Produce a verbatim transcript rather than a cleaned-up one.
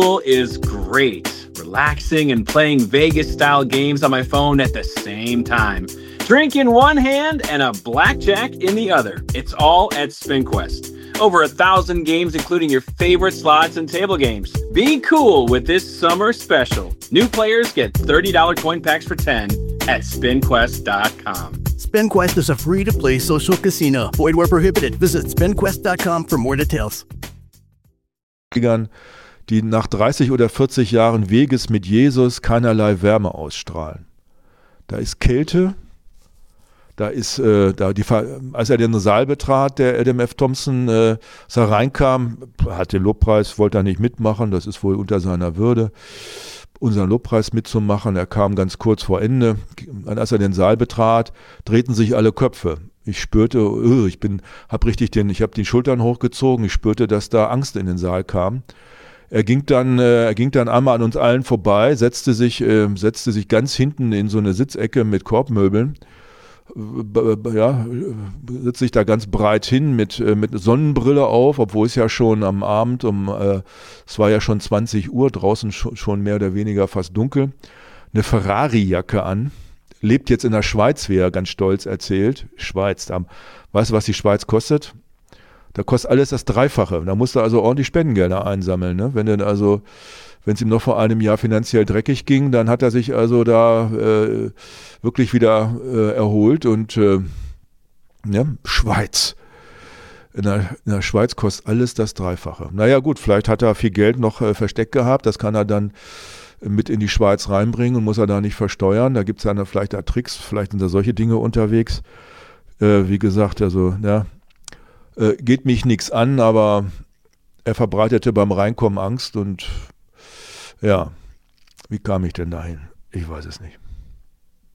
is great. Relaxing and playing Vegas-style games on my phone at the same time. Drink in one hand and a blackjack in the other. It's all at SpinQuest. Over a thousand games, including your favorite slots and table games. Be cool with this summer special. New players get thirty dollars coin packs for ten at spin quest dot com. SpinQuest is a free-to-play social casino. Void where prohibited. Visit spin quest dot com for more details. Die nach dreißig oder vierzig Jahren Weges mit Jesus keinerlei Wärme ausstrahlen. Da ist Kälte. Da ist, äh, da die, als er den Saal betrat, der Adam F. Thompson, äh, als er reinkam, hat den Lobpreis, wollte er nicht mitmachen, das ist wohl unter seiner Würde, unseren Lobpreis mitzumachen. Er kam ganz kurz vor Ende. Und als er den Saal betrat, drehten sich alle Köpfe. Ich spürte, uh, ich bin, hab richtig den, ich habe die Schultern hochgezogen, ich spürte, dass da Angst in den Saal kam. Er ging dann, äh, er ging dann einmal an uns allen vorbei, setzte sich, äh, setzte sich ganz hinten in so eine Sitzecke mit Korbmöbeln. Ja, sitzt sich da ganz breit hin mit, mit Sonnenbrille auf, obwohl es ja schon am Abend um, äh, es war ja schon zwanzig Uhr, draußen schon, schon mehr oder weniger fast dunkel, eine Ferrari-Jacke an, lebt jetzt in der Schweiz, wie er ganz stolz erzählt, Schweiz, da, weißt du, was die Schweiz kostet? Da kostet alles das Dreifache, da musst du also ordentlich Spendengelder einsammeln, ne? Wenn du also wenn es ihm noch vor einem Jahr finanziell dreckig ging, dann hat er sich also da äh, wirklich wieder äh, erholt und äh, ja, Schweiz. In der, in der Schweiz kostet alles das Dreifache. Naja gut, vielleicht hat er viel Geld noch äh, versteckt gehabt, das kann er dann mit in die Schweiz reinbringen und muss er da nicht versteuern. Da gibt es dann vielleicht da Tricks, vielleicht sind da solche Dinge unterwegs. Äh, wie gesagt, also ja, äh, geht mich nichts an, aber er verbreitete beim Reinkommen Angst und ja, wie kam ich denn dahin? Ich weiß es nicht.